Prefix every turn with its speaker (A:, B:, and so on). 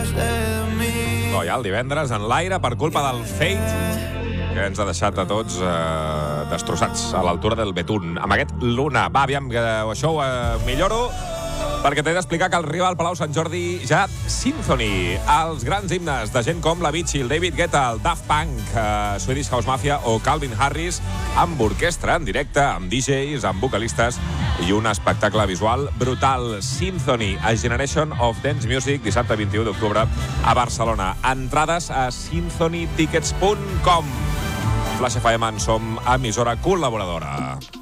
A: No, ja el divendres en l'aire per culpa del Fate, que ens ha deixat a tots destrossats a l'altura del Betún. Amb aquest Luna. Va, aviam, que això ho milloro, perquè t'he d'explicar que arriba al Palau Sant Jordi ja Symphony, els grans himnes de gent com l'Avicii, el David Guetta, el Daft Punk, Swedish House Mafia o Calvin Harris, amb orquestra en directe, amb DJs, amb vocalistes i un espectacle visual brutal. Symphony, a Generation of Dance Music, dissabte 21 d'octubre a Barcelona. Entrades a symphonytickets.com. Flash FM en som emissora col·laboradora.